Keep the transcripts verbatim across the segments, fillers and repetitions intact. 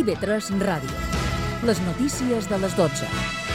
I V tres Ràdio. Les notícies de les dotze.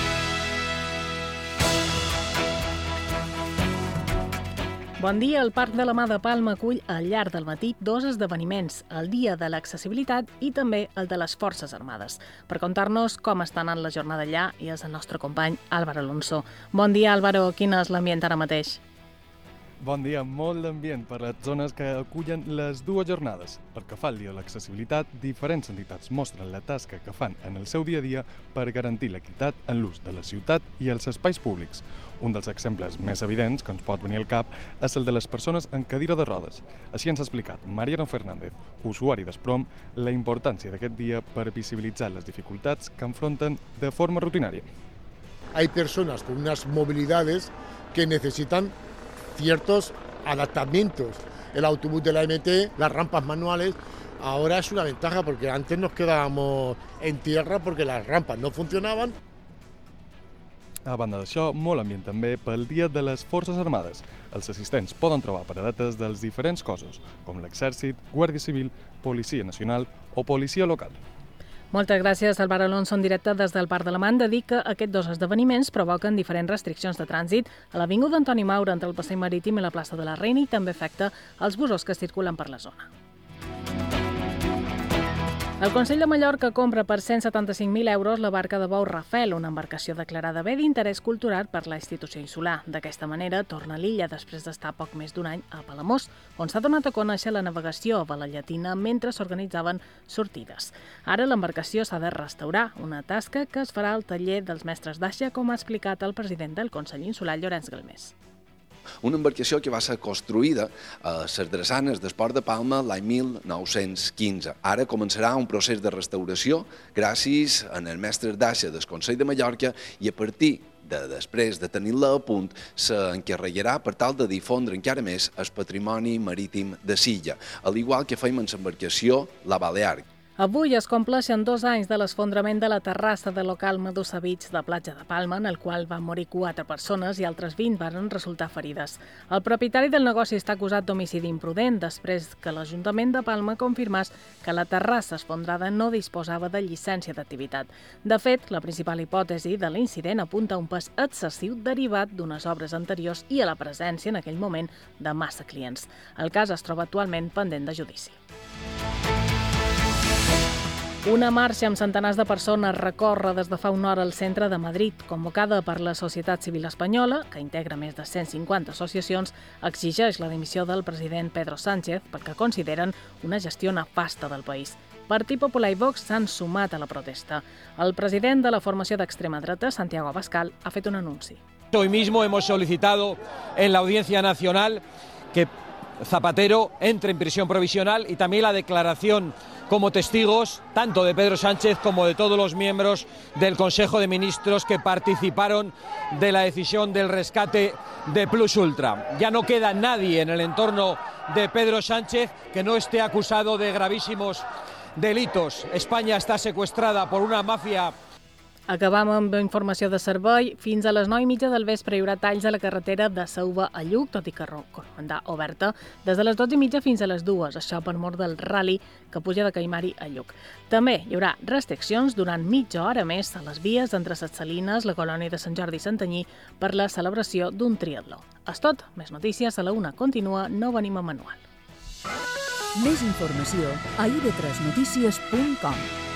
Bon dia. El Parc de la Mà de Palma acull al llarg del matí dos esdeveniments, el Dia de l'Accessibilitat i també el de les Forces Armades. Per contar-nos com està anant la jornada allà i és el nostre company Álvaro Alonso. Bon dia, Álvaro. Quin és l'ambient ara mateix? Bon dia, molt d'ambient per les zones que acullen les dues jornades. Pel que fa al Dia de l'Accessibilitat, diferents entitats mostren la tasca que fan en el seu dia a dia per garantir l'equitat en l'ús de la ciutat i els espais públics. Un dels exemples més evidents que ens pot venir al cap és el de les persones en cadira de rodes. Així ens ha explicat Mariano Fernández, usuari d'Esprom, la importància d'aquest dia per visibilitzar les dificultats que enfronten de forma rutinària. Hay personas con unas movilidades que necesitan ciertos adaptamientos. El autobús de la M T, las rampas manuales, ahora es una ventaja porque antes nos quedábamos en tierra porque las rampas no funcionaban. A banda d'això, molt ambient també pel Dia de les Forces Armades. Els assistents poden trobar paradetes dels diferents cossos, com l'Exèrcit, Guàrdia Civil, Policia Nacional o Policia Local. Moltes gràcies, Álvaro Alonso, en directe des del Parc de la Mà. Dir que aquests dos esdeveniments provoquen diferents restriccions de trànsit a l'avinguda Antoni Maura entre el Passeig Marítim i la plaça de la Reina i també afecta els busos que circulen per la zona. El Consell de Mallorca compra per cent setanta-cinc mil euros la barca de bou Rafel, una embarcació declarada bé d'interès cultural per la institució insular. D'aquesta manera, torna a l'illa després d'estar poc més d'un any a Palamós, on s'ha donat a conèixer la navegació a la llatina mentre s'organitzaven sortides. Ara l'embarcació s'ha de restaurar, una tasca que es farà al taller dels mestres d'Aixa, com ha explicat el president del Consell Insular, Llorenç Galmés. Una embarcació que va ser construïda a les drassanes d'Esport de Palma l'any mil nou-cents quinze. Ara començarà un procés de restauració gràcies als mestres d'Aixa del Consell de Mallorca i a partir de després de tenir-la a punt s'encarregarà per tal de difondre encara més el patrimoni marítim de l'illa, al igual que fem amb l'embarcació La Balear. Avui es compleixen dos anys de l'esfondrament de la terrassa del local Medusa Beach de Platja de Palma, en el qual van morir quatre persones i altres vint van resultar ferides. El propietari del negoci està acusat d'homicidi imprudent després que l'Ajuntament de Palma confirmés que la terrassa esfondrada no disposava de llicència d'activitat. De fet, la principal hipòtesi de l'incident apunta a un pes excessiu derivat d'unes obres anteriors i a la presència en aquell moment de massa clients. El cas es troba actualment pendent de judici. Una marxa amb centenars de persones recorre des de fa una hora al centre de Madrid, convocada per la Societat Civil Espanyola, que integra més de cent cinquanta associacions, exigeix la dimissió del president Pedro Sánchez perquè consideren una gestió nefasta del país. Partit Popular i Vox s'han sumat a la protesta. El president de la formació d'extrema dreta, Santiago Abascal, ha fet un anunci. Hoy mismo hemos solicitado en la Audiencia Nacional que Zapatero entre en prisión provisional y también la declaración como testigos tanto de Pedro Sánchez como de todos los miembros del Consejo de Ministros que participaron de la decisión del rescate de Plus Ultra. Ya no queda nadie en el entorno de Pedro Sánchez que no esté acusado de gravísimos delitos. España está secuestrada por una mafia. Acabam amb informació de servei. Fins a les nou i mitja del vespre hi haurà talls a la carretera de Sauva a Lluc, tot i que romandrà oberta des de les dotze i mitja fins a les dues, això per mort del rally que puja de Caimari a Lluc. També hi haurà restriccions durant mitja hora més a les vies entre Ses Salines, la colònia de Sant Jordi i Santanyí per la celebració d'un triatló. És tot. Més notícies a la una. Continua, no venim a manual. Més informació a i ve tres notícies punt com.